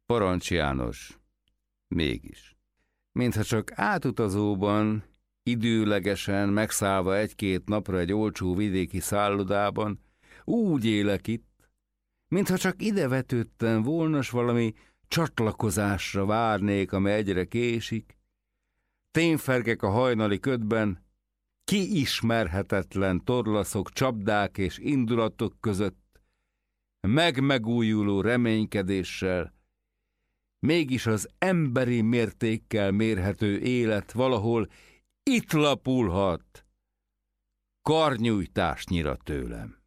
Parancs János, mégis. Mintha csak átutazóban, időlegesen megszállva egy-két napra egy olcsó vidéki szállodában, úgy élek itt, mintha csak ide vetődtem volna, s valami csatlakozásra várnék, amely egyre késik. Témfergek a hajnali ködben, kiismerhetetlen torlaszok, csapdák és indulatok között, megújuló reménykedéssel, mégis az emberi mértékkel mérhető élet valahol itt lapulhat, karnyújtásnyira tőlem.